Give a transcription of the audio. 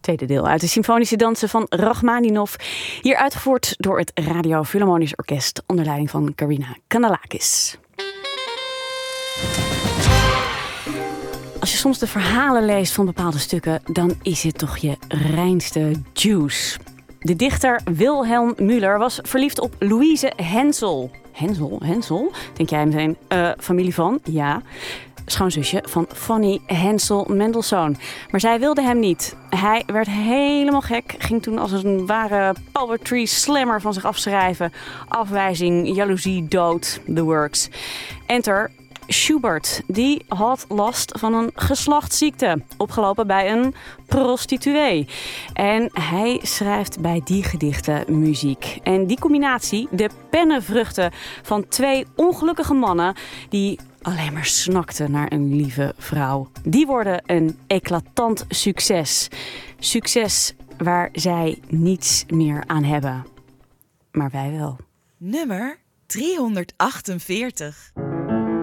tweede deel uit de symfonische dansen van Rachmaninov. Hier uitgevoerd door het Radio Philharmonisch Orkest onder leiding van Karina Kanellakis. Als je soms de verhalen leest van bepaalde stukken, dan is het toch je reinste juice. De dichter Wilhelm Müller was verliefd op Louise Hensel. Hensel? Denk jij meteen, familie van? Ja. Schoonzusje van Fanny Hensel Mendelssohn. Maar zij wilde hem niet. Hij werd helemaal gek. Ging toen als een ware poetry slammer van zich afschrijven. Afwijzing, jaloezie, dood, the works. Enter Schubert. Die had last van een geslachtsziekte. Opgelopen bij een prostituee. En hij schrijft bij die gedichten muziek. En die combinatie, de pennenvruchten van twee ongelukkige mannen die alleen maar snakten naar een lieve vrouw. Die worden een eclatant succes. Succes waar zij niets meer aan hebben. Maar wij wel. Nummer 348.